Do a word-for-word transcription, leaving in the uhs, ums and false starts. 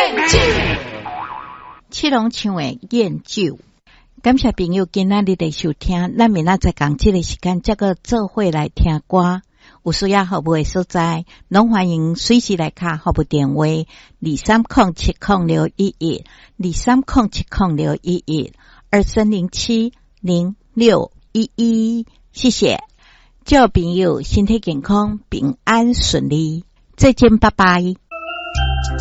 研究， 七龙唱的研究。感谢朋友今仔日的收听，咱明仔载讲这个时间，再个做伙来听歌。有需要服务的所在，拢欢迎随时来卡服务电话二三零七零六一一二三零七零六一一二三零七零六一一。谢谢，祝朋友身体健康，平安顺利。再见，拜拜。